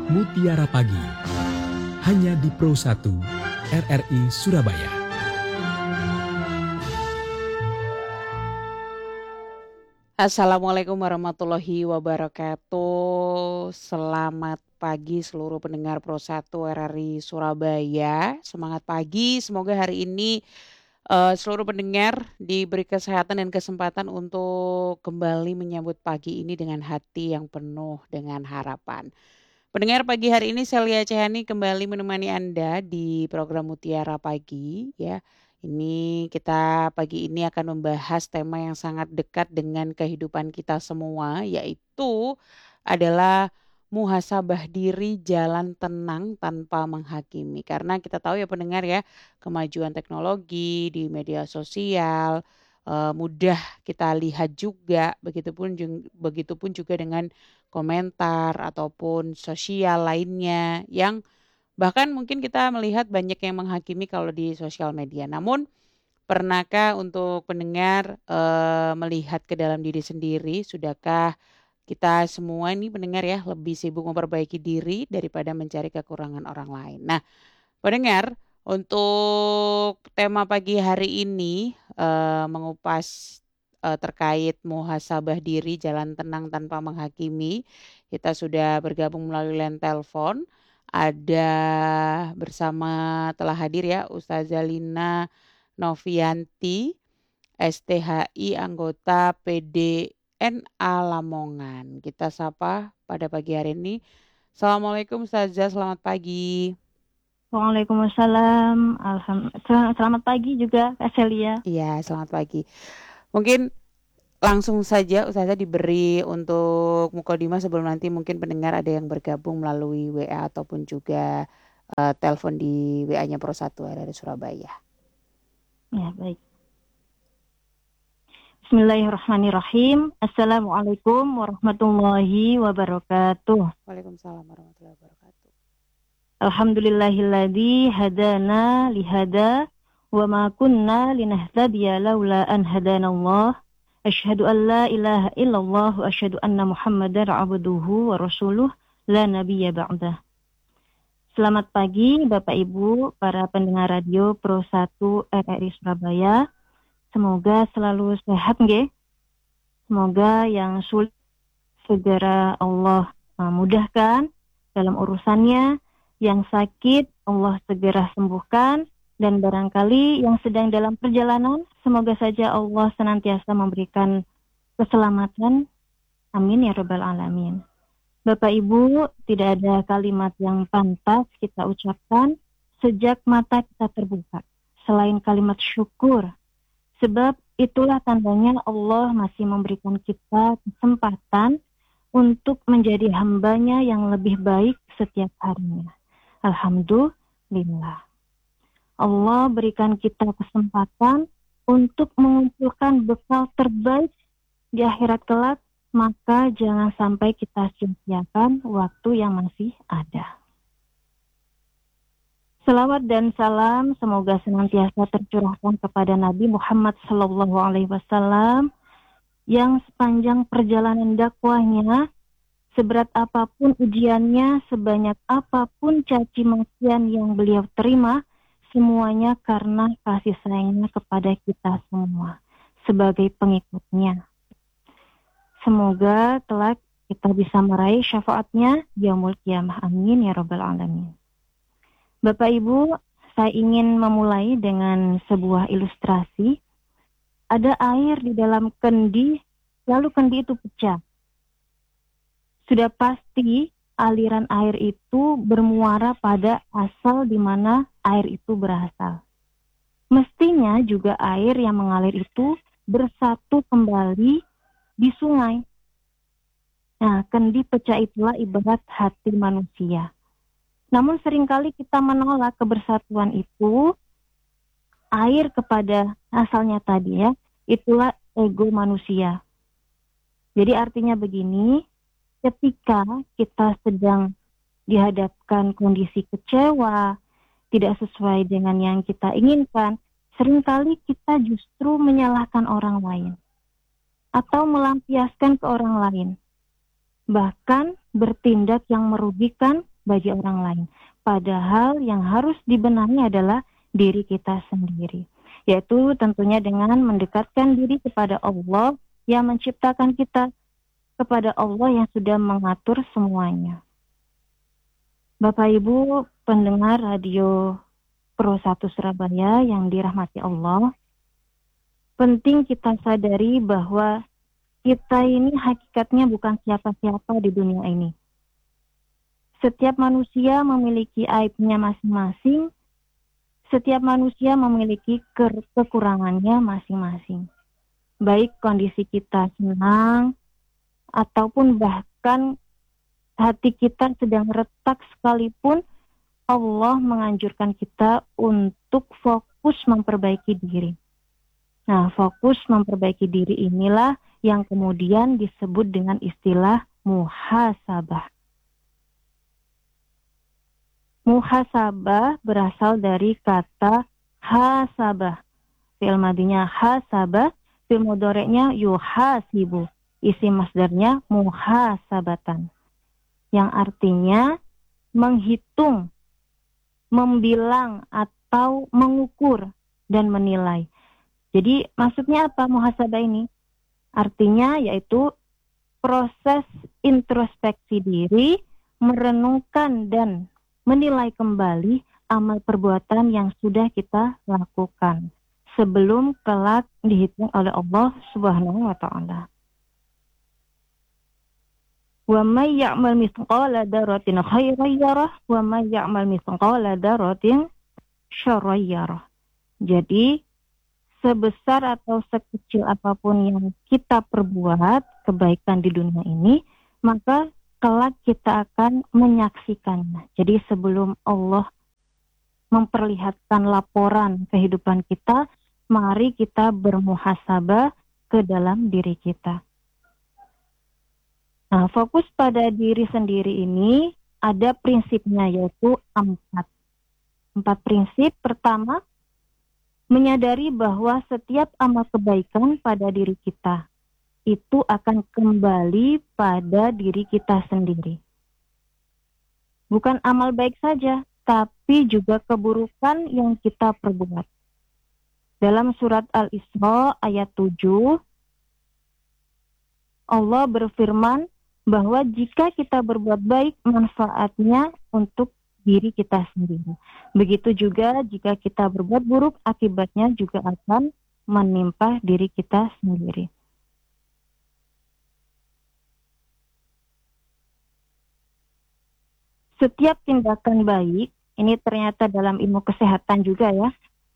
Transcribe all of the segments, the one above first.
Mutiara Pagi, hanya di Pro 1 RRI Surabaya. Assalamualaikum warahmatullahi wabarakatuh. Selamat pagi seluruh pendengar Pro 1 RRI Surabaya. Semangat pagi, semoga hari ini seluruh pendengar diberi kesehatan dan kesempatan untuk kembali menyambut pagi ini dengan hati yang penuh dengan harapan. Pendengar, pagi hari ini Celia Cehani kembali menemani Anda di program Mutiara Pagi ya. Ini kita pagi ini akan membahas tema yang sangat dekat dengan kehidupan kita semua, yaitu adalah muhasabah diri, jalan tenang tanpa menghakimi. Karena kita tahu ya pendengar ya, kemajuan teknologi di media sosial mudah kita lihat juga, begitupun juga dengan komentar ataupun sosial lainnya yang bahkan mungkin kita melihat banyak yang menghakimi kalau di sosial media. Namun pernahkah untuk pendengar melihat ke dalam diri sendiri? Sudahkah kita semua ini pendengar ya lebih sibuk memperbaiki diri daripada mencari kekurangan orang lain? Nah, pendengar, untuk tema pagi hari ini mengupas terkait muhasabah diri, jalan tenang tanpa menghakimi. Kita sudah bergabung melalui line telepon. Ada bersama telah hadir ya Ustazah Lina Novianti, STHI anggota PDNA Lamongan. Kita sapa pada pagi hari ini. Assalamualaikum Ustazah, selamat pagi. Waalaikumsalam. Selamat pagi juga Kak Celia. Iya, selamat pagi. Mungkin langsung saja Ustazah diberi untuk mukadimah sebelum nanti mungkin pendengar ada yang bergabung melalui WA ataupun juga telepon di WA-nya Pro 1 dari Surabaya. Ya, baik. Bismillahirrahmanirrahim. Assalamualaikum warahmatullahi wabarakatuh. Waalaikumsalam warahmatullahi wabarakatuh. Alhamdulillahilladzi hadana lihada wa ma kunna linahtadiya laula an hadanallah. Asyhadu an la ilaha illallah wa asyhadu anna Muhammadar abduhu wa rasuluh la nabiyya ba'dah. Selamat pagi Bapak Ibu, para pendengar radio Pro 1 RRI Surabaya. Semoga selalu sehat nggih. Semoga yang sulit segera Allah mudahkan dalam urusannya, yang sakit Allah segera sembuhkan, dan barangkali yang sedang dalam perjalanan semoga saja Allah senantiasa memberikan keselamatan. Amin ya rabbal alamin. Bapak Ibu, tidak ada kalimat yang pantas kita ucapkan sejak mata kita terbuka selain kalimat syukur. Sebab itulah tandanya Allah masih memberikan kita kesempatan untuk menjadi hambanya yang lebih baik setiap harinya. Alhamdulillah. Allah berikan kita kesempatan untuk mengumpulkan bekal terbaik di akhirat kelak, maka jangan sampai kita sia-siakan waktu yang masih ada. Salawat dan salam semoga senantiasa tercurahkan kepada Nabi Muhammad SAW yang sepanjang perjalanan dakwahnya, seberat apapun ujiannya, sebanyak apapun caci makian yang beliau terima, semuanya karena kasih sayangnya kepada kita semua sebagai pengikutnya. Semoga kelak kita bisa meraih syafaatnya yaumul qiyamah. Amin ya rabbal alamin. Bapak Ibu, saya ingin memulai dengan sebuah ilustrasi. Ada air di dalam kendi, lalu kendi itu pecah. Sudah pasti aliran air itu bermuara pada asal di mana air itu berasal. Mestinya juga air yang mengalir itu bersatu kembali di sungai. Nah, kendi pecah itulah ibarat hati manusia. Namun seringkali kita menolak kebersatuan itu, air kepada asalnya tadi ya, itulah ego manusia. Jadi artinya begini, ketika kita sedang dihadapkan kondisi kecewa, tidak sesuai dengan yang kita inginkan, seringkali kita justru menyalahkan orang lain atau melampiaskan ke orang lain. Bahkan bertindak yang merugikan bagi orang lain. Padahal yang harus dibenahi adalah diri kita sendiri. Yaitu tentunya dengan mendekatkan diri kepada Allah yang menciptakan kita, kepada Allah yang sudah mengatur semuanya. Bapak Ibu pendengar radio Pro 1 Surabaya yang dirahmati Allah, penting kita sadari bahwa kita ini hakikatnya bukan siapa-siapa di dunia ini. Setiap manusia memiliki aibnya masing-masing, setiap manusia memiliki kekurangannya masing-masing. Baik kondisi kita senang, ataupun bahkan hati kita sedang retak sekalipun, Allah menganjurkan kita untuk fokus memperbaiki diri. Nah, fokus memperbaiki diri inilah yang kemudian disebut dengan istilah muhasabah. Muhasabah berasal dari kata hasabah. Fi'il madinya hasabah, fi'il mudhari'nya yuhasibu. Isi masdarnya muhasabatan. Yang artinya menghitung, membilang atau mengukur dan menilai. Jadi maksudnya apa muhasabah ini? Artinya yaitu proses introspeksi diri, merenungkan dan menilai kembali amal perbuatan yang sudah kita lakukan sebelum kelak dihitung oleh Allah Subhanahu wa taala. Wa may ya'mal mithqala dzarratin khairan yarah wa may ya'mal mithqala dzarratin syarran yarah. Jadi sebesar atau sekecil apapun yang kita perbuat kebaikan di dunia ini, maka kelak kita akan menyaksikannya. Jadi sebelum Allah memperlihatkan laporan kehidupan kita, mari kita bermuhasabah ke dalam diri kita. Nah, fokus pada diri sendiri ini ada prinsipnya, yaitu 4 prinsip. Pertama, menyadari bahwa setiap amal kebaikan pada diri kita itu akan kembali pada diri kita sendiri. Bukan amal baik saja, tapi juga keburukan yang kita perbuat. Dalam surat Al-Isra ayat 7, Allah berfirman bahwa jika kita berbuat baik, manfaatnya untuk diri kita sendiri. Begitu juga jika kita berbuat buruk, akibatnya juga akan menimpa diri kita sendiri. Setiap tindakan baik, ini ternyata dalam ilmu kesehatan juga ya,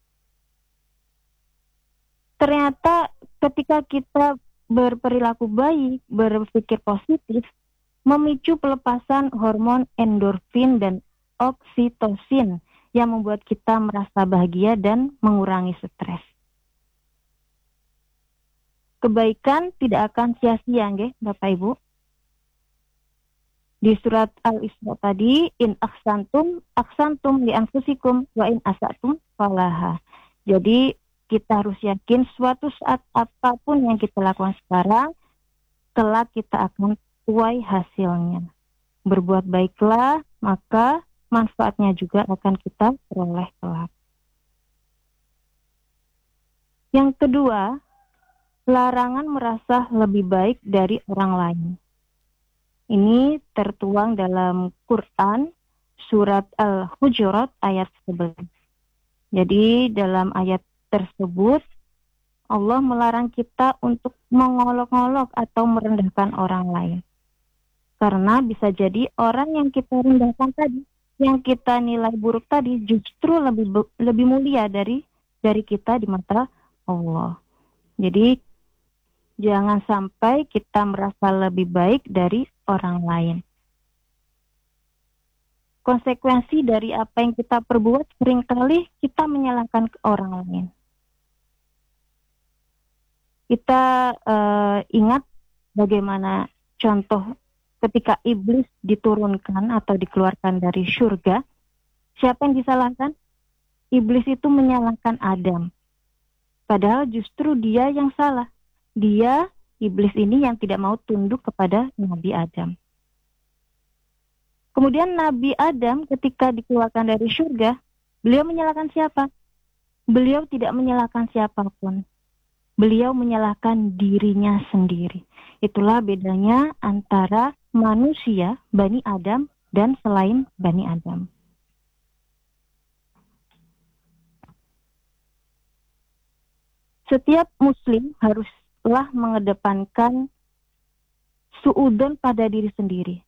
ternyata ketika kita berperilaku baik, berpikir positif, memicu pelepasan hormon endorfin dan oksitosin yang membuat kita merasa bahagia dan mengurangi stres. Kebaikan tidak akan sia-sia, nggih, Bapak Ibu. Di surat Al-Isra tadi, in aksantum li anfusikum wa in asatum falaha. Jadi kita harus yakin suatu saat apapun yang kita lakukan sekarang, kelak kita akan tuai hasilnya. Berbuat baiklah, maka manfaatnya juga akan kita peroleh kelak. Yang kedua, larangan merasa lebih baik dari orang lain. Ini tertuang dalam Quran surat Al-Hujurat ayat 11. Jadi dalam ayat tersebut Allah melarang kita untuk mengolok-olok atau merendahkan orang lain. Karena bisa jadi orang yang kita rendahkan tadi, yang kita nilai buruk tadi justru lebih mulia dari kita di mata Allah. Jadi jangan sampai kita merasa lebih baik dari orang lain. Konsekuensi dari apa yang kita perbuat seringkali kita menyalahkan ke orang lain. Kita ingat bagaimana contoh ketika iblis diturunkan atau dikeluarkan dari surga. Siapa yang disalahkan? Iblis itu menyalahkan Adam. Padahal justru dia yang salah. Dia, iblis ini yang tidak mau tunduk kepada Nabi Adam. Kemudian Nabi Adam ketika dikeluarkan dari surga, beliau menyalahkan siapa? Beliau tidak menyalahkan siapapun. Beliau menyalahkan dirinya sendiri. Itulah bedanya antara manusia, Bani Adam, dan selain Bani Adam. Setiap muslim haruslah mengedepankan suudzon pada diri sendiri.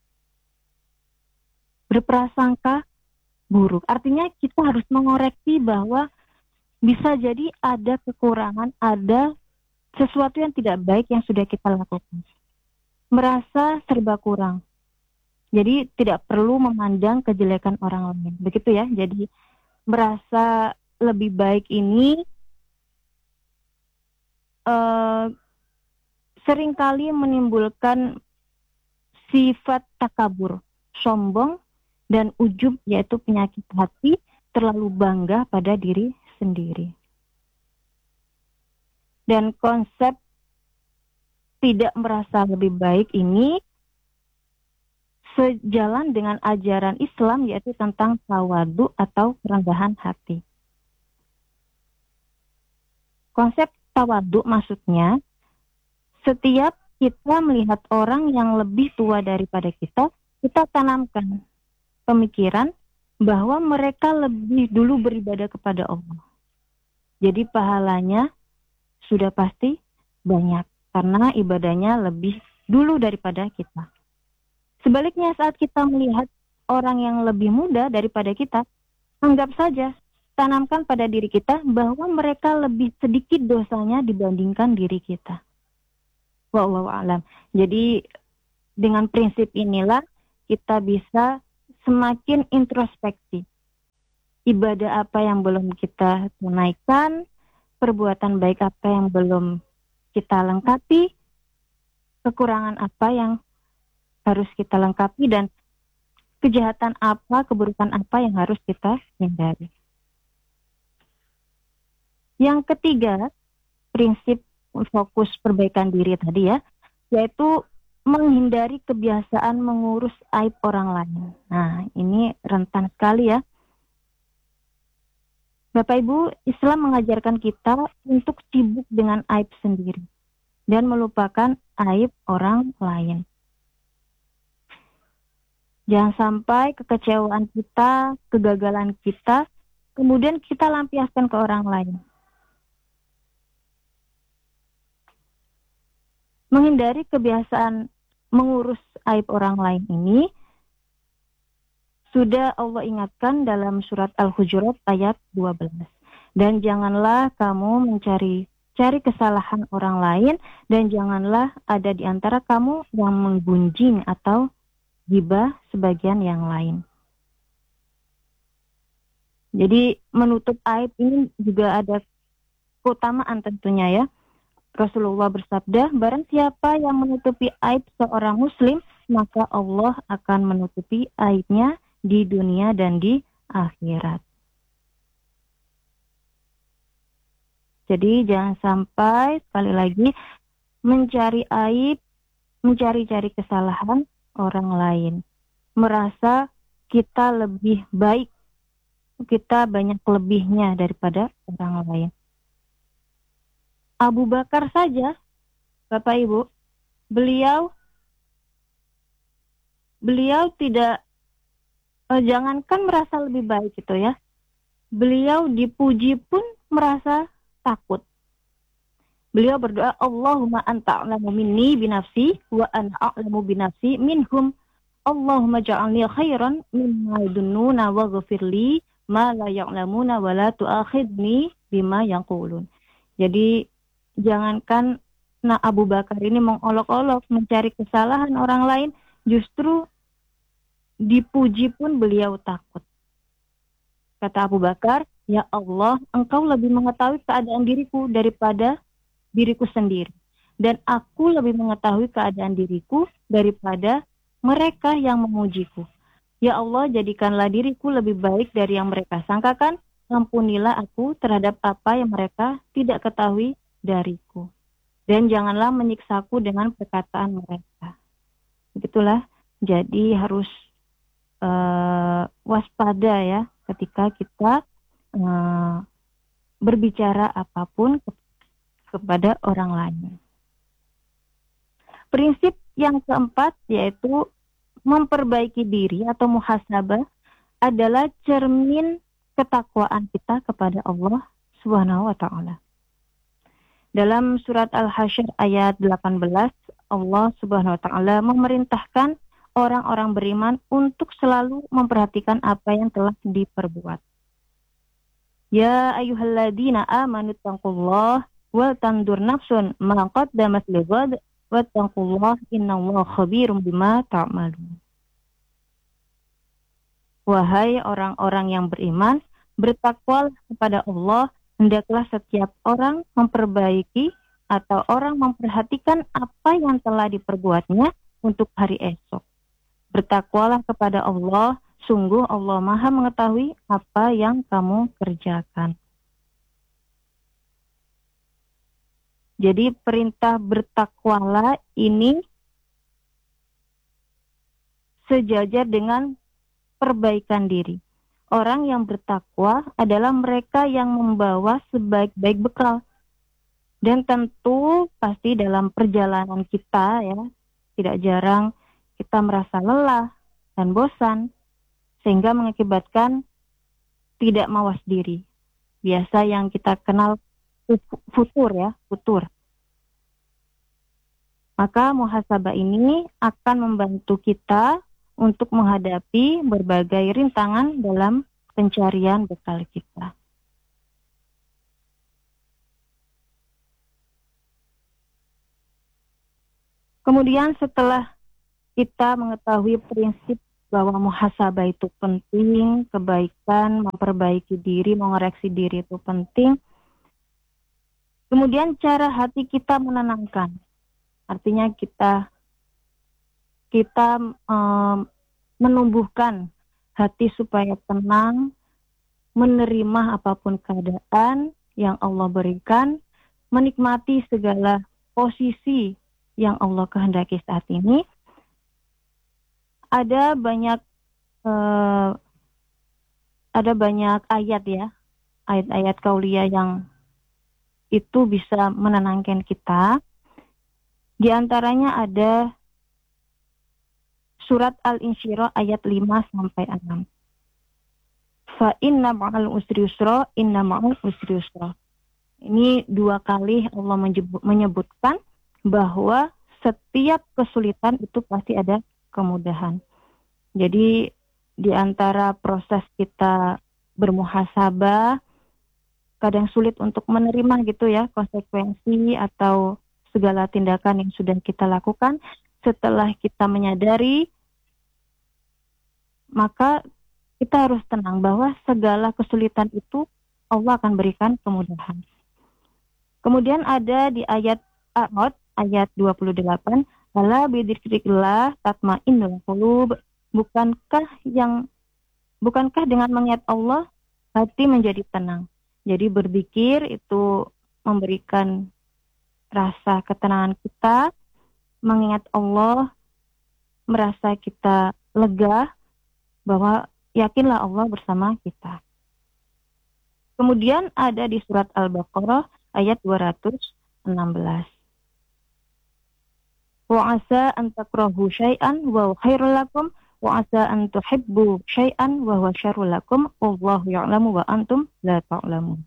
Berprasangka buruk. Artinya kita harus mengoreksi bahwa bisa jadi ada kekurangan, ada sesuatu yang tidak baik yang sudah kita lakukan. Merasa serba kurang. Jadi tidak perlu memandang kejelekan orang lain. Begitu ya. Jadi merasa lebih baik ini seringkali menimbulkan sifat takabur, sombong, dan ujub, yaitu penyakit hati, terlalu bangga pada diri sendiri. Dan konsep tidak merasa lebih baik ini sejalan dengan ajaran Islam, yaitu tentang tawadu atau kerendahan hati. Konsep tawadu maksudnya, setiap kita melihat orang yang lebih tua daripada kita tanamkan pemikiran bahwa mereka lebih dulu beribadah kepada Allah. Jadi pahalanya sudah pasti banyak, karena ibadahnya lebih dulu daripada kita. Sebaliknya saat kita melihat orang yang lebih muda daripada kita, anggap saja, tanamkan pada diri kita bahwa mereka lebih sedikit dosanya dibandingkan diri kita. Wallahu a'lam. Jadi dengan prinsip inilah kita bisa semakin introspeksi. Ibadah apa yang belum kita tunaikan, perbuatan baik apa yang belum kita lengkapi, kekurangan apa yang harus kita lengkapi, dan kejahatan apa, keburukan apa yang harus kita hindari. Yang ketiga, prinsip fokus perbaikan diri tadi ya, yaitu menghindari kebiasaan mengurus aib orang lain. Nah, ini rentan sekali ya. Bapak Ibu, Islam mengajarkan kita untuk sibuk dengan aib sendiri dan melupakan aib orang lain. Jangan sampai kekecewaan kita, kegagalan kita, kemudian kita lampiaskan ke orang lain. Menghindari kebiasaan mengurus aib orang lain ini sudah Allah ingatkan dalam surat Al-Hujurat ayat 12. Dan janganlah kamu mencari kesalahan orang lain, dan janganlah ada di antara kamu yang menggunjing atau ghibah sebagian yang lain. Jadi menutup aib ini juga ada keutamaan tentunya ya. Rasulullah bersabda, barang siapa yang menutupi aib seorang muslim, maka Allah akan menutupi aibnya di dunia dan di akhirat. Jadi jangan sampai sekali lagi mencari aib, mencari-cari kesalahan orang lain. Merasa kita lebih baik, kita banyak lebihnya daripada orang lain. Abu Bakar saja, Bapak Ibu, beliau tidak, jangankan merasa lebih baik gitu ya, beliau dipuji pun merasa takut. Beliau berdoa, Allahumma anta a'lamu minni binafsi wa ana a'lamu binafsi minhum. Allahumma ja'alni khairan mimma yadunnuna wa ghafirli ma la ya'lamuna wa la tu'akhidni bima yaqulun. Jadi jangankan Abu Bakar ini mengolok-olok mencari kesalahan orang lain, justru dipuji pun beliau takut. Kata Abu Bakar, ya Allah, engkau lebih mengetahui keadaan diriku daripada diriku sendiri. Dan aku lebih mengetahui keadaan diriku daripada mereka yang memujiku. Ya Allah, jadikanlah diriku lebih baik dari yang mereka sangkakan. Ampunilah aku terhadap apa yang mereka tidak ketahui dariku. Dan janganlah menyiksaku dengan perkataan mereka. Begitulah. Jadi harus waspada ya ketika kita berbicara apapun kepada orang lain. Prinsip yang keempat yaitu memperbaiki diri atau muhasabah adalah cermin ketakwaan kita kepada Allah Subhanahu wa taala. Dalam surat Al-Hasyr ayat 18, Allah Subhanahu wa taala memerintahkan orang-orang beriman untuk selalu memperhatikan apa yang telah diperbuat. Ya ayyuhalladzina amanu taqullaha wal tandur nafsun ma qaddamat lighad wattaqullaha innallaha khabirum bima ta'malun. Wahai orang-orang yang beriman, bertakwalah kepada Allah, hendaklah setiap orang memperbaiki atau orang memperhatikan apa yang telah diperbuatnya untuk hari esok. Bertakwalah kepada Allah, sungguh Allah Maha mengetahui apa yang kamu kerjakan. Jadi perintah bertakwalah ini sejajar dengan perbaikan diri. Orang yang bertakwa adalah mereka yang membawa sebaik-baik bekal. Dan tentu pasti dalam perjalanan kita ya, tidak jarang kita merasa lelah dan bosan, sehingga mengakibatkan tidak mawas diri. Biasa yang kita kenal futur. Maka muhasabah ini akan membantu kita untuk menghadapi berbagai rintangan dalam pencarian bekal kita. Kemudian setelah kita mengetahui prinsip bahwa muhasabah itu penting, kebaikan, memperbaiki diri, mengoreksi diri itu penting. Kemudian cara hati kita menenangkan. Artinya kita menumbuhkan hati supaya tenang, menerima apapun keadaan yang Allah berikan, menikmati segala posisi yang Allah kehendaki saat ini. Ada banyak ayat ya, ayat-ayat qauliyah yang itu bisa menenangkan kita. Di antaranya ada surat Al-Insyirah ayat 5-6. Fa inna ma'al usri yusra, inna ma'al usri yusra. Ini 2 kali Allah menyebutkan bahwa setiap kesulitan itu pasti ada kemudahan. Jadi di antara proses kita bermuhasabah, kadang sulit untuk menerima gitu ya konsekuensi atau segala tindakan yang sudah kita lakukan. Setelah kita menyadari, maka kita harus tenang bahwa segala kesulitan itu Allah akan berikan kemudahan. Kemudian ada di ayat A'raf ayat 28, ala bidzikrillah tatmainnul qulub. Bukankah dengan mengingat Allah hati menjadi tenang. Jadi berzikir itu memberikan rasa ketenangan kita, mengingat Allah merasa kita lega bahwa yakinlah Allah bersama kita. Kemudian ada di surat Al-Baqarah ayat 216. Wa asa an takrahu syai'an wa khairul lakum wa asa an tuhibbu syai'an wa huwa syarrul lakum wallahu ya'lamu wa antum la ta'lamun.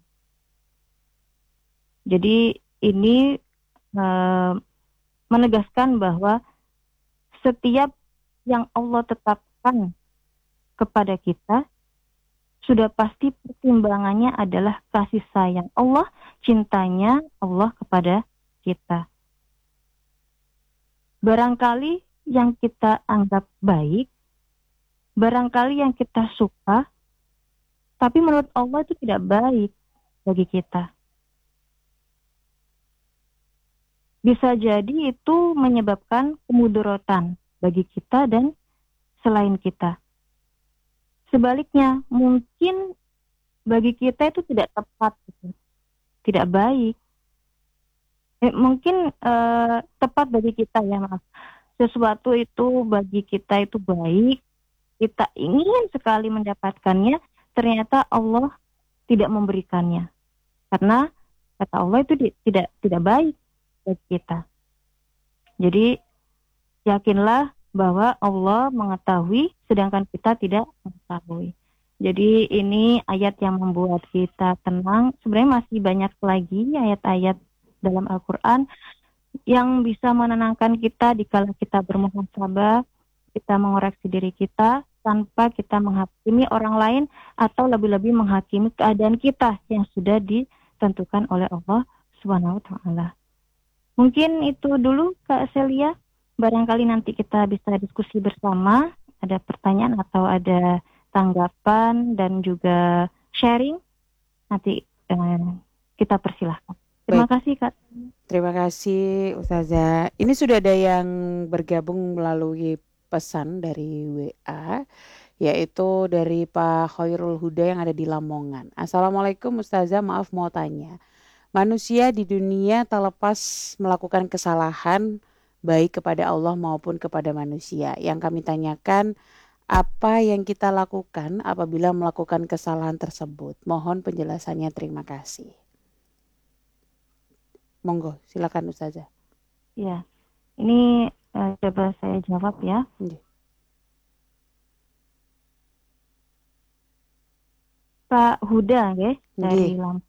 Jadi ini menegaskan bahwa setiap yang Allah tetapkan kepada kita sudah pasti pertimbangannya adalah kasih sayang Allah, cintanya Allah kepada kita. Barangkali yang kita anggap baik, barangkali yang kita suka, tapi menurut Allah itu tidak baik bagi kita. Bisa jadi itu menyebabkan kemudaratan bagi kita dan selain kita. Sebaliknya, mungkin bagi kita itu tidak tepat, tidak baik. Mungkin tepat bagi kita ya, maaf. Sesuatu itu bagi kita itu baik, kita ingin sekali mendapatkannya, ternyata Allah tidak memberikannya. Karena kata Allah itu tidak baik bagi kita. Jadi yakinlah bahwa Allah mengetahui sedangkan kita tidak mengetahui. Jadi ini ayat yang membuat kita tenang. Sebenarnya masih banyak lagi ayat-ayat dalam Al-Quran yang bisa menenangkan kita dikala kita bermuhasabah, kita mengoreksi diri kita tanpa kita menghakimi orang lain atau lebih-lebih menghakimi keadaan kita yang sudah ditentukan oleh Allah Subhanahu wa taala. Mungkin itu dulu Kak Celia. Barangkali nanti kita bisa diskusi bersama, ada pertanyaan atau ada tanggapan dan juga sharing. Nanti kita persilahkan. Terima kasih Kak. Terima kasih Ustazah. Ini sudah ada yang bergabung melalui pesan dari WA, yaitu dari Pak Khairul Huda yang ada di Lamongan. Assalamualaikum Ustazah, maaf mau tanya. Manusia di dunia tak lepas melakukan kesalahan baik kepada Allah maupun kepada manusia. Yang kami tanyakan, apa yang kita lakukan apabila melakukan kesalahan tersebut? Mohon penjelasannya, terima kasih. Monggo, silakan Ustazah. Ya, ini coba saya jawab ya. Pak Huda, ya, dari Lampung.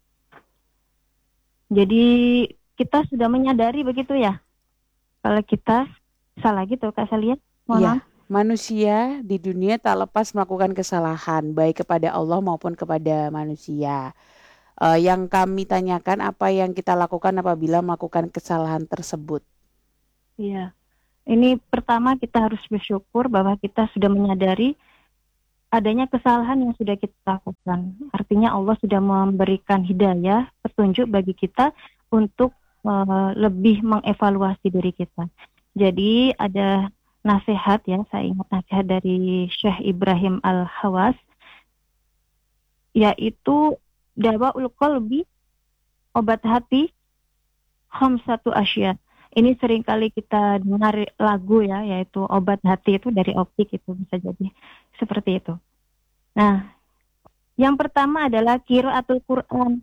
Jadi kita sudah menyadari begitu ya, kalau kita salah gitu Kak Celia. Iya, manusia di dunia tak lepas melakukan kesalahan baik kepada Allah maupun kepada manusia. Yang kami tanyakan, apa yang kita lakukan apabila melakukan kesalahan tersebut? Iya, ini pertama kita harus bersyukur bahwa kita sudah menyadari adanya kesalahan yang sudah kita lakukan. Artinya Allah sudah memberikan hidayah, petunjuk bagi kita untuk lebih mengevaluasi diri kita. Jadi ada nasihat ya, saya ingat nasihat dari Syekh Ibrahim Al-Hawas, yaitu dawaul qalbi, obat hati, khamsatu asya. Ini seringkali kita dengar lagu ya, yaitu obat hati itu dari Optik, itu bisa jadi seperti itu. Nah, yang pertama adalah qiraatul Quran.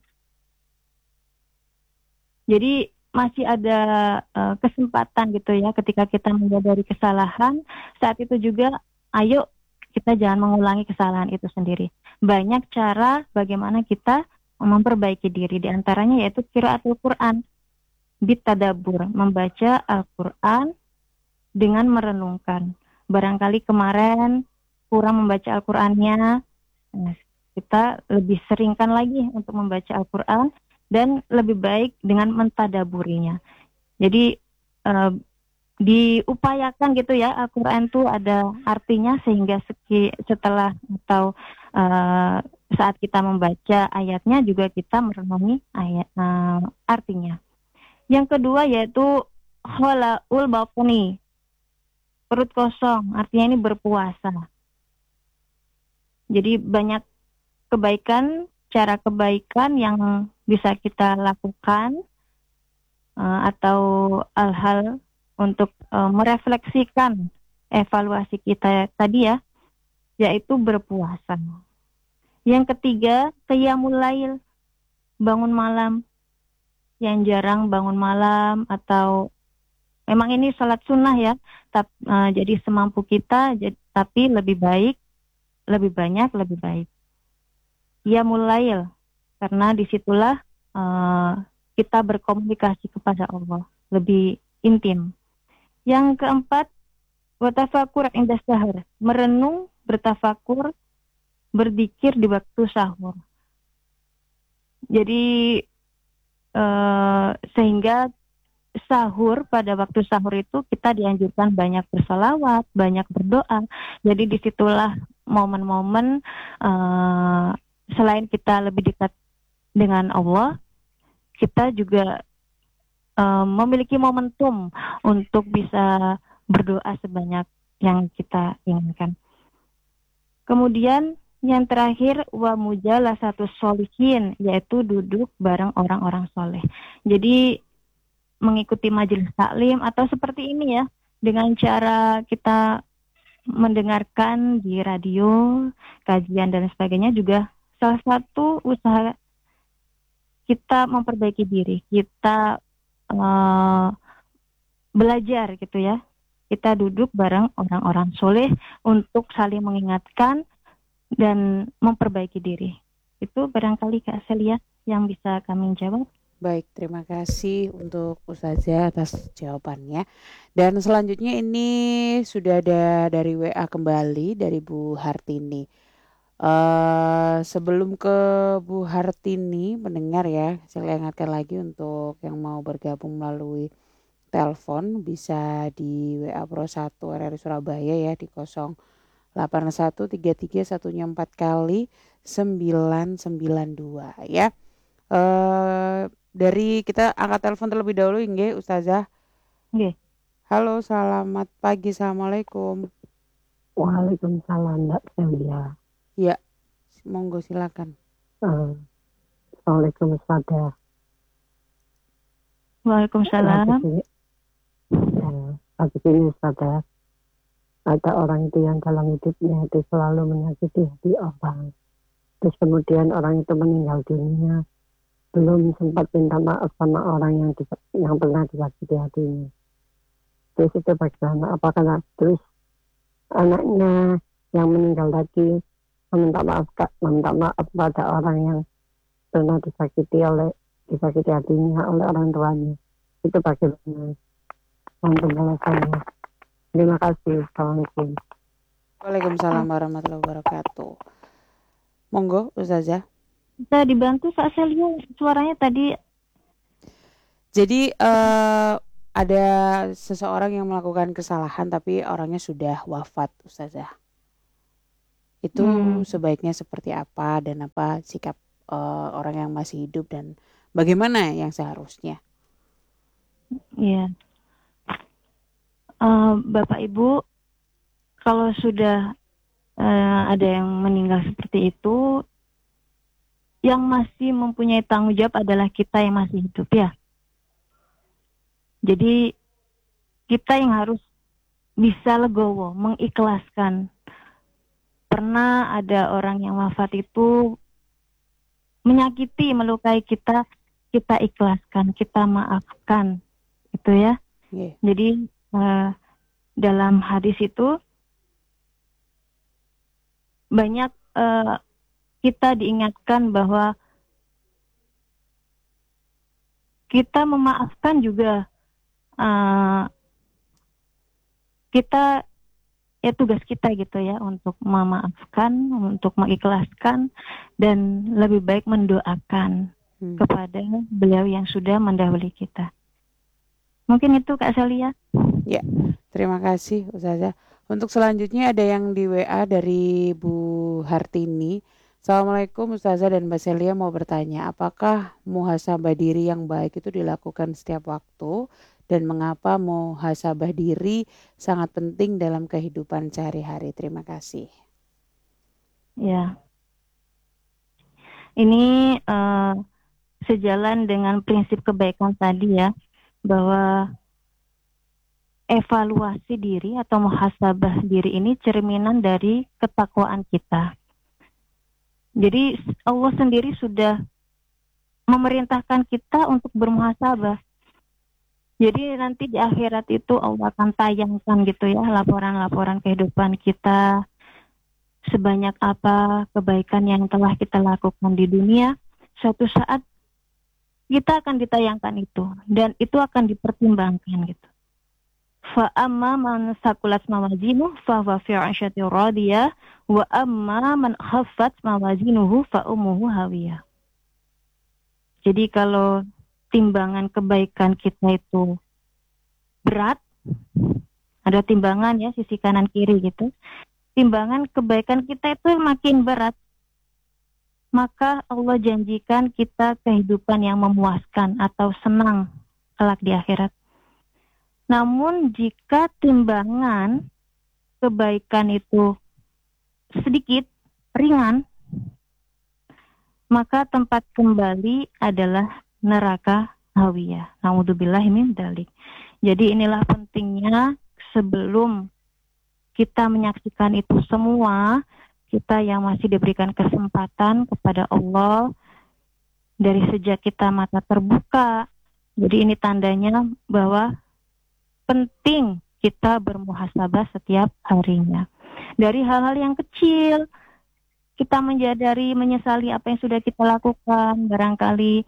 Jadi masih ada kesempatan gitu ya, ketika kita menyadari kesalahan, saat itu juga ayo kita jangan mengulangi kesalahan itu sendiri. Banyak cara bagaimana kita memperbaiki diri, diantaranya yaitu qiraatul Quran, bitadabur, membaca Al-Quran dengan merenungkan. Barangkali kemarin kurang membaca Al-Qurannya, kita lebih seringkan lagi untuk membaca Al-Quran dan lebih baik dengan mentadaburinya. Jadi diupayakan gitu ya, Al-Quran itu ada artinya, sehingga setelah atau saat kita membaca ayatnya juga kita merenungi ayat artinya. Yang kedua yaitu kholaul batni, perut kosong, artinya ini berpuasa. Jadi banyak kebaikan, cara kebaikan yang bisa kita lakukan atau hal-hal untuk merefleksikan evaluasi kita tadi ya, yaitu berpuasa. Yang ketiga, qiyamul lail, bangun malam. Yang jarang bangun malam atau memang ini salat sunnah ya, jadi semampu kita, tapi lebih baik, lebih banyak, lebih baik. Qiyamul lail, karena disitulah kita berkomunikasi kepada Allah lebih intim. Yang keempat, watafakur inda sahur, merenung, bertafakur, berzikir di waktu sahur. Jadi sehingga sahur, pada waktu sahur itu kita dianjurkan banyak bersalawat, banyak berdoa. Jadi disitulah momen-momen selain kita lebih dekat dengan Allah, kita juga memiliki momentum untuk bisa berdoa sebanyak yang kita inginkan. Kemudian yang terakhir, wa mujalasatus sholihin, yaitu duduk bareng orang-orang soleh. Jadi mengikuti majelis taklim atau seperti ini ya, dengan cara kita mendengarkan di radio, kajian dan sebagainya juga salah satu usaha kita memperbaiki diri, kita eh, belajar gitu ya. Kita duduk bareng orang-orang soleh untuk saling mengingatkan dan memperbaiki diri. Itu barangkali Kak Celia yang bisa kami jawab. Baik, terima kasih untuk Ustazah atas jawabannya. Dan selanjutnya ini sudah ada dari WA kembali dari Bu Hartini. Sebelum ke Bu Hartini mendengar ya, saya ingatkan lagi untuk yang mau bergabung melalui telepon bisa di WA Pro 1 RRI Surabaya ya di 08133 1 4 kali 992 ya. Dari kita angkat telepon terlebih dahulu nggih Ustazah. Nggih. Halo, selamat pagi. Assalamualaikum. Waalaikumsalam Mbak Celia. Ya, monggo silakan. Assalamualaikum Ustazah. Waalaikumsalam. Pagi ini Ustazah, ada orang itu yang dalam hidupnya itu selalu menyakiti hati orang. Terus kemudian orang itu meninggal dunia, belum sempat minta maaf sama orang yang pernah disakiti hatinya. Terus itu bagaimana? Apakah terus anaknya yang meninggal tadi meminta maaf pada orang yang pernah disakiti hatinya oleh orang tuanya? Itu bagaimana pembahasannya? Terima kasih. Assalamualaikum. Waalaikumsalam warahmatullahi wabarakatuh. Monggo Ustazah. Bisa dibantu Kak Celia, suaranya tadi. Jadi ada seseorang yang melakukan kesalahan tapi orangnya sudah wafat Ustazah. Itu sebaiknya seperti apa dan apa sikap orang yang masih hidup dan bagaimana yang seharusnya? Iya. Bapak Ibu, kalau sudah ada yang meninggal seperti itu, yang masih mempunyai tanggung jawab adalah kita yang masih hidup ya. Jadi kita yang harus bisa legowo, mengikhlaskan. Pernah ada orang yang wafat itu menyakiti, melukai kita, kita ikhlaskan, kita maafkan, gitu ya. Yeah. Jadi dalam hadis itu banyak kita diingatkan bahwa kita memaafkan juga kita ya tugas kita gitu ya untuk memaafkan, untuk mengikhlaskan dan lebih baik mendoakan kepada beliau yang sudah mendahului kita. Mungkin itu Kak Celia. Ya, terima kasih Ustazah. Untuk selanjutnya ada yang di WA dari Bu Hartini. Assalamualaikum Ustazah dan Mbak Celia, mau bertanya, apakah muhasabah diri yang baik itu dilakukan setiap waktu dan mengapa muhasabah diri sangat penting dalam kehidupan sehari-hari? Terima kasih. Ya, ini sejalan dengan prinsip kebaikan tadi ya, bahwa evaluasi diri atau muhasabah diri ini cerminan dari ketakwaan kita. Jadi Allah sendiri sudah memerintahkan kita untuk bermuhasabah. Jadi nanti di akhirat itu Allah akan tayangkan gitu ya, laporan-laporan kehidupan kita, sebanyak apa kebaikan yang telah kita lakukan di dunia. Suatu saat kita akan ditayangkan itu, dan itu akan dipertimbangkan gitu. Fa amma man saqulat mawazinuhu fa huwa fi 'ishatin radiyah wa amma man khaffat mawazinuhu fa ummuhu hawiyah. Jadi kalau timbangan kebaikan kita itu berat, ada timbangan ya sisi kanan kiri gitu. Timbangan kebaikan kita itu makin berat, maka Allah janjikan kita kehidupan yang memuaskan atau senang kelak di akhirat. Namun jika timbangan kebaikan itu sedikit, ringan, maka tempat kembali adalah neraka hawiyah. Na'udzubillahi min dzalik. Jadi inilah pentingnya sebelum kita menyaksikan itu semua, kita yang masih diberikan kesempatan kepada Allah dari sejak kita mata terbuka. Jadi ini tandanya bahwa penting kita bermuhasabah setiap harinya. Dari hal-hal yang kecil, kita menyesali apa yang sudah kita lakukan. Barangkali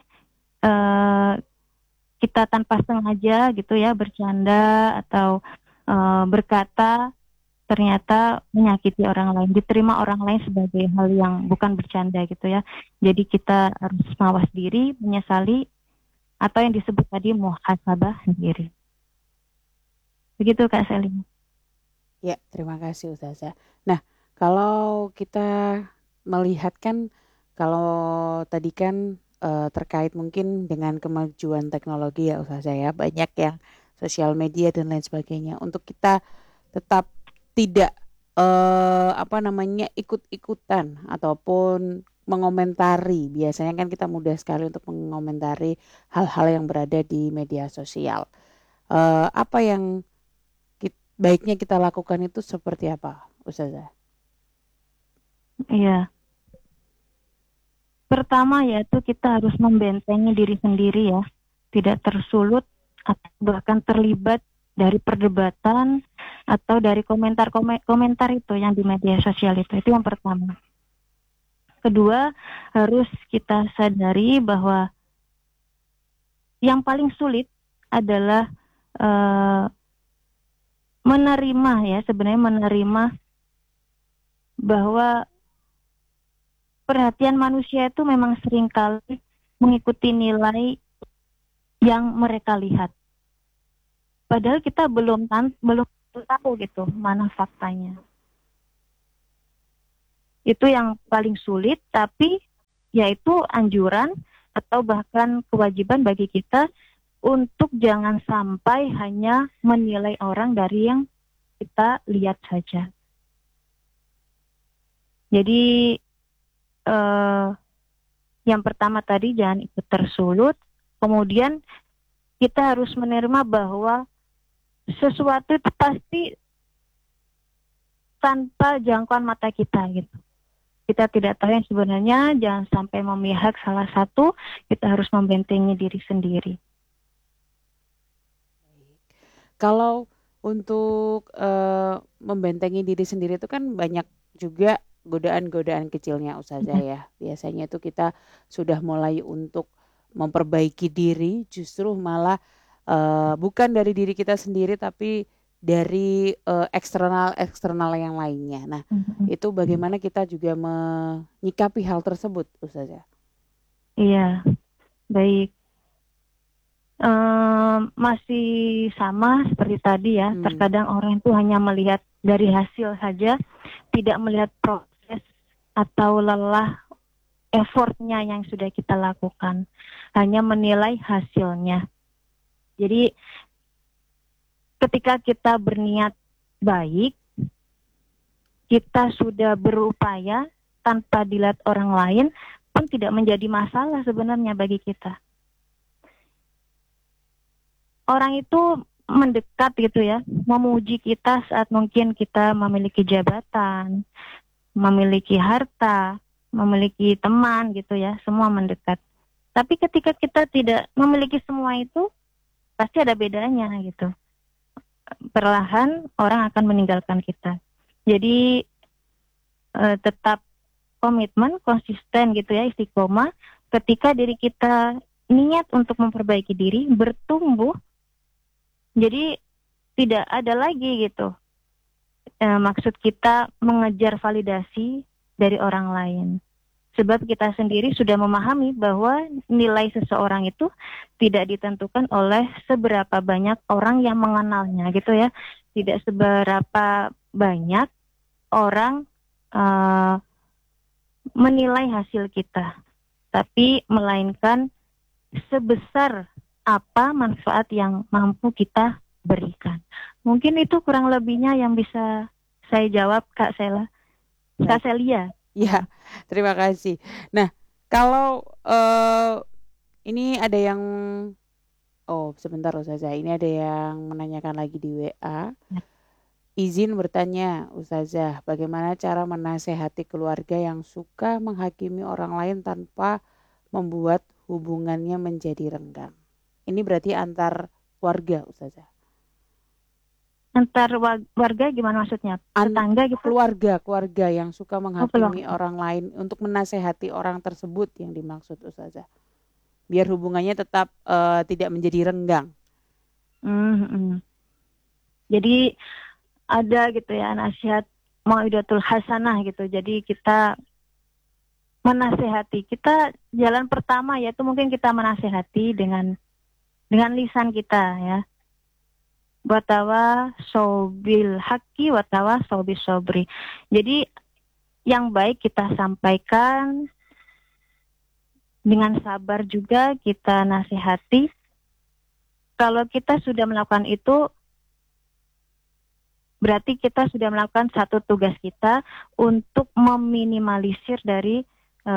kita tanpa sengaja gitu ya, bercanda atau berkata ternyata menyakiti orang lain, diterima orang lain sebagai hal yang bukan bercanda gitu ya. Jadi kita harus mawas diri, menyesali, atau yang disebut tadi muhasabah diri. Begitu Kak Selin. Ya, terima kasih Ustazah. Nah, kalau kita melihat kan, kalau tadi kan terkait mungkin dengan kemajuan teknologi ya Ustazah ya, banyak yang sosial media dan lain sebagainya. Untuk kita tetap tidak ikut-ikutan ataupun mengomentari. Biasanya kan kita mudah sekali untuk mengomentari hal-hal yang berada di media sosial. Apa yang baiknya kita lakukan itu seperti apa, Ustazah? Iya. Pertama yaitu kita harus membentengi diri sendiri ya, tidak tersulut atau bahkan terlibat dari perdebatan atau dari komentar itu yang di media sosial itu yang pertama. Kedua, harus kita sadari bahwa yang paling sulit adalah menerima bahwa perhatian manusia itu memang seringkali mengikuti nilai yang mereka lihat. Padahal kita belum tahu gitu mana faktanya. Itu yang paling sulit, tapi yaitu anjuran atau bahkan kewajiban bagi kita untuk jangan sampai hanya menilai orang dari yang kita lihat saja. Jadi yang pertama tadi jangan ikut tersulut, kemudian kita harus menerima bahwa sesuatu itu pasti tanpa jangkauan mata kita gitu. Kita tidak tahu yang sebenarnya, jangan sampai memihak salah satu, kita harus membentengi diri sendiri. Kalau untuk membentengi diri sendiri itu kan banyak juga godaan-godaan kecilnya Ustazah ya. Biasanya itu kita sudah mulai untuk memperbaiki diri, justru malah bukan dari diri kita sendiri tapi dari eksternal yang lainnya. Nah, itu bagaimana kita juga menyikapi hal tersebut, Ustazah? Iya, baik. Masih sama seperti tadi ya. Terkadang orang itu hanya melihat dari hasil saja, tidak melihat proses atau lelah effortnya yang sudah kita lakukan, hanya menilai hasilnya. Jadi ketika kita berniat baik, kita sudah berupaya tanpa dilihat orang lain pun tidak menjadi masalah sebenarnya bagi kita. Orang itu mendekat gitu ya, memuji kita saat mungkin kita memiliki jabatan, memiliki harta, memiliki teman gitu ya, semua mendekat. Tapi ketika kita tidak memiliki semua itu, pasti ada bedanya gitu. Perlahan orang akan meninggalkan kita. Jadi tetap komitmen, konsisten gitu ya, istiqomah. Ketika diri kita niat untuk memperbaiki diri, bertumbuh, jadi tidak ada lagi gitu maksud kita mengejar validasi dari orang lain. Sebab kita sendiri sudah memahami bahwa nilai seseorang itu tidak ditentukan oleh seberapa banyak orang yang mengenalnya gitu ya. Tidak seberapa banyak orang menilai hasil kita, tapi melainkan sebesar apa manfaat yang mampu kita berikan. Mungkin itu kurang lebihnya yang bisa saya jawab Kak Sela. Kak Celia. Ya, terima kasih. Nah, kalau ini ada yang, sebentar Ustazah, ini ada yang menanyakan lagi di WA. Izin bertanya, Ustazah, bagaimana cara menasehati keluarga yang suka menghakimi orang lain tanpa membuat hubungannya menjadi renggang? Ini berarti antar keluarga, Ustazah. Antar warga gimana maksudnya? Tetangga gitu? Keluarga yang suka menghakimi keluarga. orang lain untuk menasehati orang tersebut yang dimaksud, Ustazah. Biar hubungannya tetap tidak menjadi renggang. Mhm. Jadi ada gitu ya nasihat mau'idatul hasanah gitu. Jadi kita menasehati. Kita jalan pertama yaitu mungkin kita menasehati dengan lisan kita ya. Watawa sobil haki watawa sobil sobri. Jadi yang baik kita sampaikan, dengan sabar juga kita nasihati. Kalau kita sudah melakukan itu, berarti kita sudah melakukan satu tugas kita untuk meminimalisir dari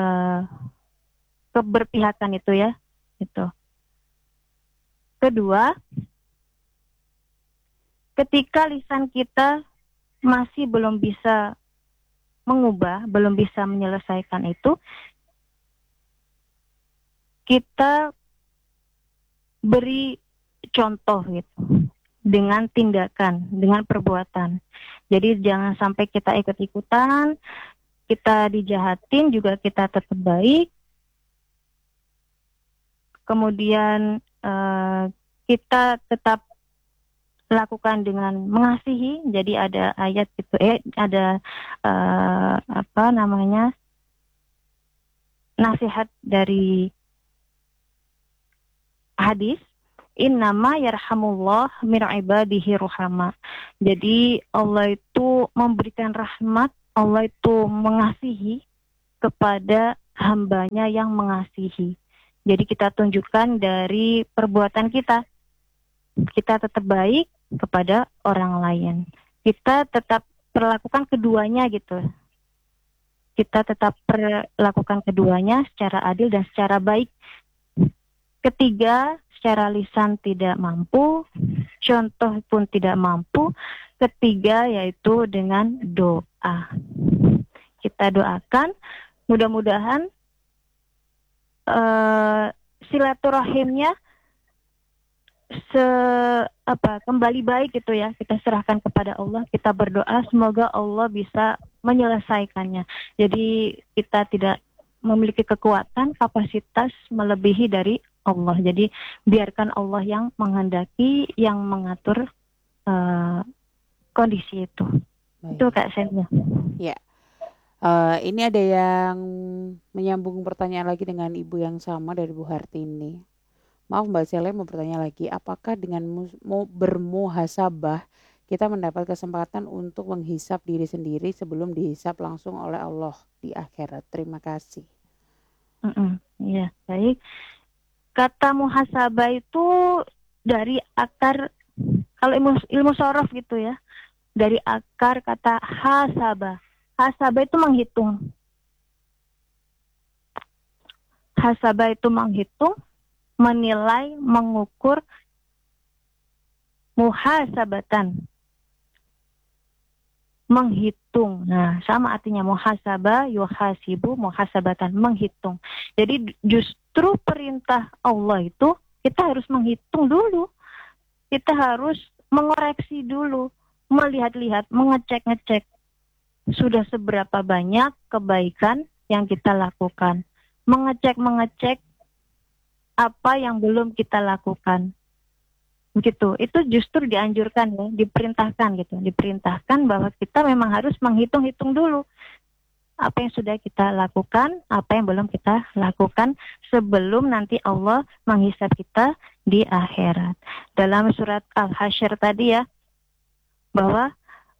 keberpihakan itu ya. Itu. Kedua, ketika lisan kita masih belum bisa mengubah, belum bisa menyelesaikan itu, kita beri contoh gitu dengan tindakan, dengan perbuatan. Jadi jangan sampai kita ikut-ikutan, kita dijahatin juga kita tetap baik. Kemudian kita tetap lakukan dengan mengasihi. Jadi ada ayat gitu, ada nasihat dari hadis, innama yarhamullah min ibadihi ruhama. Jadi Allah itu memberikan rahmat, Allah itu mengasihi kepada hambanya yang mengasihi. Jadi kita tunjukkan dari perbuatan kita. Kita tetap baik kepada orang lain. Kita tetap perlakukan keduanya gitu. Kita tetap perlakukan keduanya secara adil dan secara baik. Ketiga, secara lisan tidak mampu, contoh pun tidak mampu. Ketiga yaitu dengan doa. Kita doakan, mudah-mudahan silaturahimnya kembali baik gitu ya. Kita serahkan kepada Allah, kita berdoa semoga Allah bisa menyelesaikannya. Jadi kita tidak memiliki kekuatan, kapasitas melebihi dari Allah. Jadi biarkan Allah yang menghendaki, yang mengatur kondisi itu. Baik. Itu Kak Senia. Ya. Ini ada yang menyambung pertanyaan lagi dengan ibu yang sama dari Bu Hartini. Maaf Mbak Sele, mau bertanya lagi, apakah dengan bermuhasabah kita mendapat kesempatan untuk menghisap diri sendiri sebelum dihisap langsung oleh Allah di akhirat? Terima kasih. Ya, baik. Kata muhasabah itu dari akar, kalau ilmu sorof gitu ya, dari akar kata hasabah. Hasabah itu menghitung. Hasabah itu menghitung, menilai, mengukur. Muhasabatan, menghitung. Nah, sama artinya muhasabah, yuhasibu, muhasabatan, menghitung. Jadi justru perintah Allah itu kita harus menghitung dulu. Kita harus mengoreksi dulu, melihat-lihat, mengecek-ngecek. Sudah seberapa banyak kebaikan yang kita lakukan. Mengecek-mengecek apa yang belum kita lakukan. Gitu. Itu justru dianjurkan ya, diperintahkan gitu. Diperintahkan bahwa kita memang harus menghitung-hitung dulu apa yang sudah kita lakukan, apa yang belum kita lakukan sebelum nanti Allah menghisab kita di akhirat. Dalam surat Al-Hasyr tadi ya, bahwa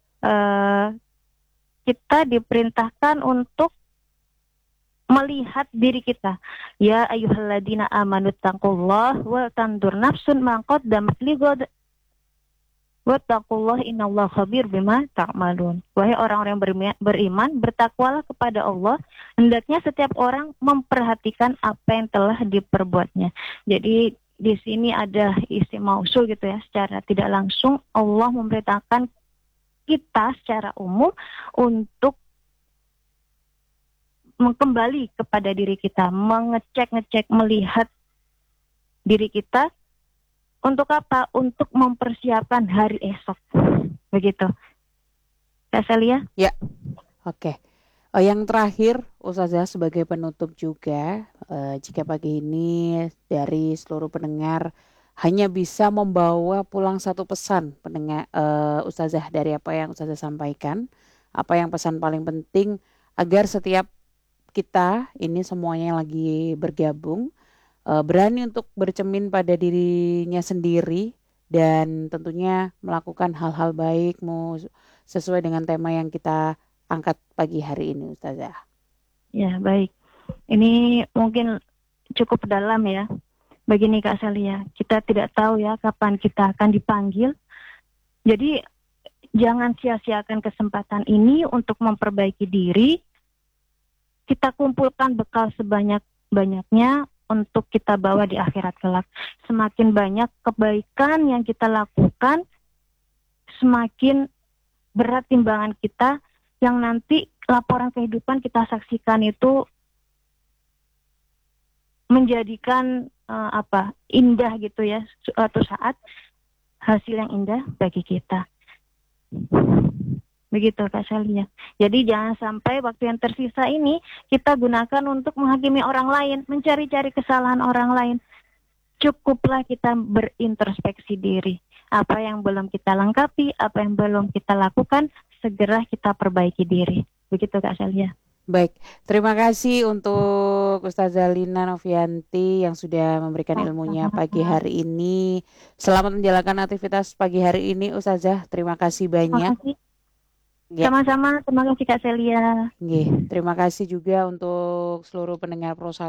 kita diperintahkan untuk melihat diri kita. Ya ayyuhalladzina amanu taqullaha wa tandur nafsun ma qaddamat lighad wattaqullaha innallaha khabir bima ta'malun. Wahai orang-orang yang beriman, bertakwalah kepada Allah. Hendaknya setiap orang memperhatikan apa yang telah diperbuatnya. Jadi di sini ada isim mausul gitu ya, secara tidak langsung Allah memerintahkan kita secara umum untuk kembali kepada diri kita, mengecek, melihat diri kita untuk apa? Untuk mempersiapkan hari esok. Begitu. Kak Celia? Ya, oke. Yang terakhir, Ustazah sebagai penutup juga, jika pagi ini dari seluruh pendengar hanya bisa membawa pulang satu pesan pendengar Ustazah dari apa yang Ustazah sampaikan, apa yang pesan paling penting agar setiap kita ini semuanya yang lagi bergabung berani untuk bercermin pada dirinya sendiri dan tentunya melakukan hal-hal baik sesuai dengan tema yang kita angkat pagi hari ini, Ustazah. Ya, baik. Ini mungkin cukup dalam ya. Begini Kak Celia, kita tidak tahu ya kapan kita akan dipanggil. Jadi jangan sia-siakan kesempatan ini untuk memperbaiki diri. Kita kumpulkan bekal sebanyak-banyaknya untuk kita bawa di akhirat kelak. Semakin banyak kebaikan yang kita lakukan, semakin berat timbangan kita yang nanti laporan kehidupan kita saksikan itu menjadikan indah gitu ya, suatu saat hasil yang indah bagi kita. Begitu Kak Celia. Jadi jangan sampai waktu yang tersisa ini kita gunakan untuk menghakimi orang lain, mencari-cari kesalahan orang lain. Cukuplah kita berintrospeksi diri. Apa yang belum kita lengkapi, apa yang belum kita lakukan, segera kita perbaiki diri. Begitu Kak Celia. Baik, terima kasih untuk Ustazah Lina Novianti yang sudah memberikan ilmunya pagi hari ini. Selamat menjalankan aktivitas pagi hari ini Ustazah. Terima kasih banyak. Terima kasih. Ya. Sama-sama, terima kasih Kak Celia. Terima kasih juga untuk seluruh pendengar Pro 1